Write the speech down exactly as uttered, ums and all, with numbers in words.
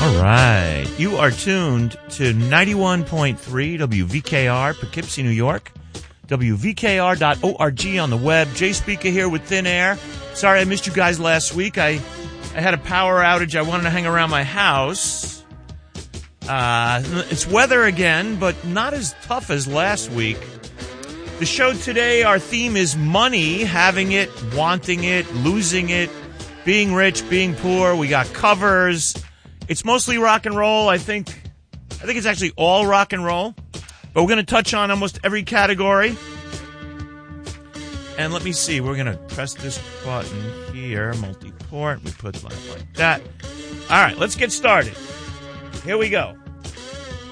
All right. You are tuned to ninety-one point three W V K R, Poughkeepsie, New York. W V K R dot org on the web. Jay Speaker here with Thin Air. Sorry I missed you guys last week. I, I had a power outage. I wanted to hang around my house. Uh, it's weather again, but not as tough as last week. The show today, our theme is money, having it, wanting it, losing it, being rich, being poor. We got covers. It's mostly rock and roll. I think I think it's actually all rock and roll. But we're going to touch on almost every category. And let me see. We're going to press this button here, multi-port. We put like, like that. All right, let's get started. Here we go.